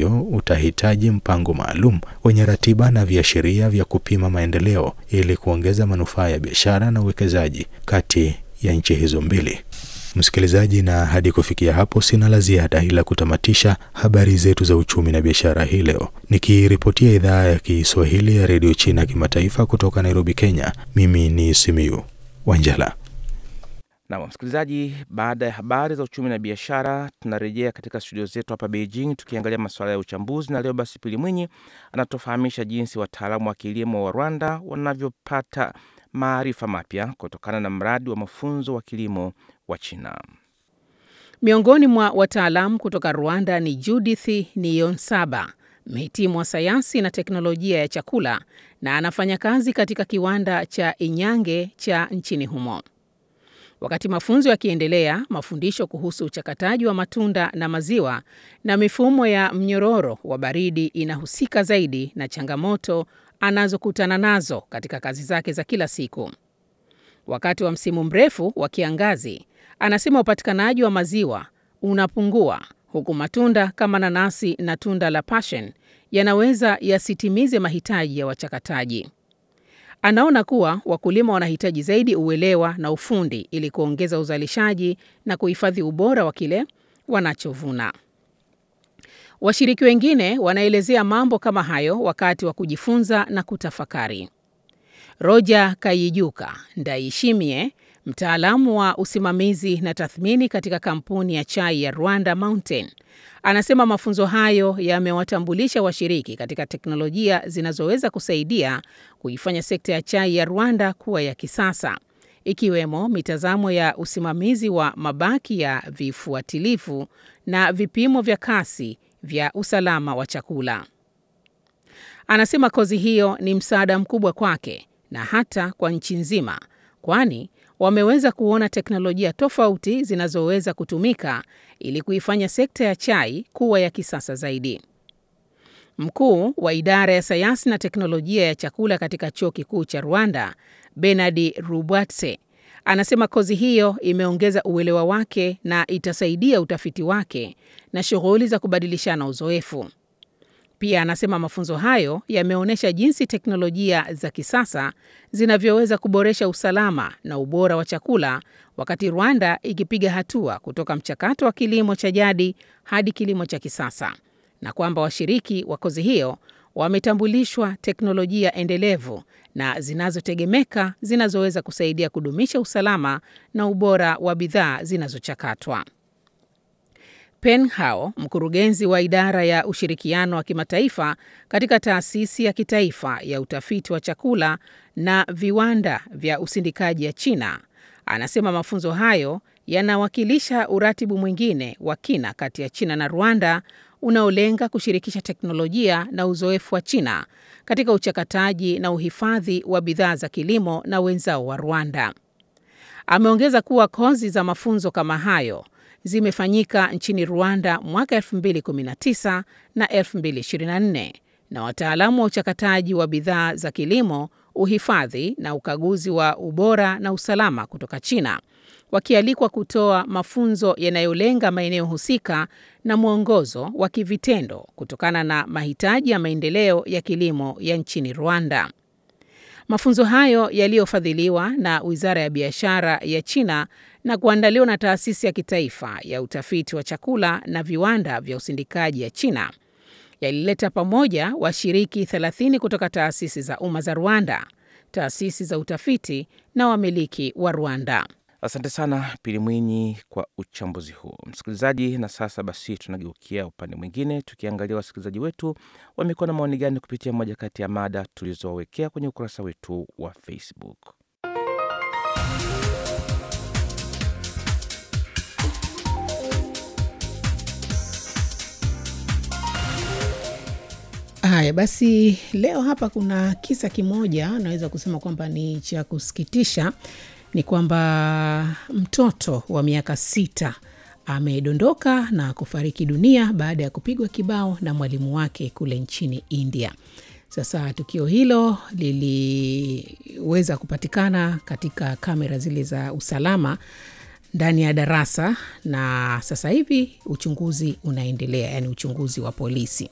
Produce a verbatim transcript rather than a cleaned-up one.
hiyo utahitaji mpango maalum wenye ratiba na viashiria vya kupima maendeleo ili kuongeza manufaa ya biashara na uwekezaji kati ya nchi hizo mbili. Msikilizaji, na hadi kufikia hapo sina la ziada ila kutamatisha habari zetu za uchumi na biashara hii leo. Nikiripotia idhaa ya Kiswahili ya Radio China Kimataifa kutoka Nairobi, Kenya, mimi ni Simiyu Wanjala. Na msikilizaji, baada ya habari za uchumi na biashara, tunarejea katika studio zetu hapa Beijing tukiangalia masuala ya uchambuzi, na leo basi Pili Mwinyi anatofahamisha jinsi wataalamu wa kilimo wa Rwanda wanavyopata maarifa mapya kutokana na mradi wa mafunzo wa kilimo wa China. Miongoni mwa wataalamu kutoka Rwanda ni Judith Niyonsaba, mhitimu wa sayansi na teknolojia ya chakula na anafanya kazi katika kiwanda cha Inyange cha nchini humo. Wakati mafunzo yakiendelea, mafundisho kuhusu uchakataji wa matunda na maziwa na mifumo ya mnyororo wa baridi inahusika zaidi na changamoto anazokutana nazo katika kazi zake za kila siku. Wakati wa msimu mrefu wa kiangazi, anasema upatikanaji wa maziwa unapungua, huku matunda kama nanasi na tunda la passion yanaweza yasitimize mahitaji ya wachakataji. Anaona kuwa wakulima wanahitaji zaidi uelewa na ufundi ili kuongeza uzalishaji na kuhifadhi ubora wa kile wanachovuna. Washiriki wengine wanaelezea mambo kama hayo wakati wa kujifunza na kutafakari. Roger Kayijuka Ndayishimiye, mtaalamu wa usimamizi na tathmini katika kampuni ya chai ya Rwanda Mountain, anasema mafunzo hayo yamewatambulisha washiriki katika teknolojia zinazoweza kusaidia kuifanya sekta ya chai ya Rwanda kuwa ya kisasa, ikiwemo mitazamo ya usimamizi wa mabaki ya vifuatilifu na vipimo vya kasi vya usalama wa chakula. Anasema kozi hiyo ni msaada mkubwa kwake na hata kwa nchi nzima, kwani wameweza kuona teknolojia tofauti zinazoweza kutumika ili kuifanya sekta ya chai kuwa ya kisasa zaidi. Mkuu wa idara ya sayansi na teknolojia ya chakula katika chuo kikuu cha Rwanda, Bernard Rubwatse, anasema kozi hiyo imeongeza uelewa wake na itasaidia utafiti wake na shughuli za kubadilishana uzoefu. Pia anasema mafunzo hayo yameonyesha jinsi teknolojia za kisasa zinavyoweza kuboresha usalama na ubora wa chakula, wakati Rwanda ikipiga hatua kutoka mchakato wa kilimo cha jadi hadi kilimo cha kisasa, na kwamba washiriki wa kozi hiyo wametambulishwa teknolojia endelevu na zinazotegemeka zinazoweza kusaidia kudumisha usalama na ubora wa bidhaa zinazochakatwa. Pen Hao, mkurugenzi wa idara ya ushirikiano wa kimataifa katika taasisi ya kitaifa ya utafiti wa chakula na viwanda vya usindikaji ya China, anasema mafunzo hayo yanawakilisha uratibu mwingine wa kina kati ya China na Rwanda unaolenga kushirikisha teknolojia na uzoefu wa China katika uchakataji na uhifadhi wa bidhaa za kilimo na wenzao wa Rwanda. Ameongeza kuwa kozi za mafunzo kama hayo zimefanyika nchini Rwanda mwaka elfu mbili kumi na tisa na elfu mbili ishirini na nne na wataalamu wa uchakataji wa bidhaa za kilimo, uhifadhi na ukaguzi wa ubora na usalama kutoka China wakialikwa kutoa mafunzo yanayolenga maeneo husika na mwongozo wa kivitendo kutokana na mahitaji ya maendeleo ya kilimo ya nchini Rwanda. Mafunzo hayo yaliyofadhiliwa na Wizara ya Biashara ya China na kuandaliwa na Taasisi ya Kitaifa ya Utafiti wa Chakula na Viwanda vya Usindikaji ya China yalileta pamoja washiriki thelathini kutoka taasisi za umma za Rwanda, taasisi za utafiti na wamiliki wa Rwanda. Asante sana Pili Mwinyi kwa uchambuzi huu. Msikilizaji, na sasa basi tunageukia upande mwingine tukiangalia wasikilizaji wetu wamekuwa na maoni gani kupitia moja kati ya mada tulizowekea kwenye ukurasa wetu wa Facebook. Haya basi, leo hapa kuna kisa kimoja naweza kusema kwamba ni cha kusikitisha. Ni kwamba mtoto wa miaka sita amedondoka na kufariki dunia baada ya kupigwa kibao na mwalimu wake kule nchini India. Sasa tukio hilo liliweza kupatikana katika kamera zile za usalama ndani ya darasa, na sasa hivi uchunguzi unaendelea, yani uchunguzi wa polisi.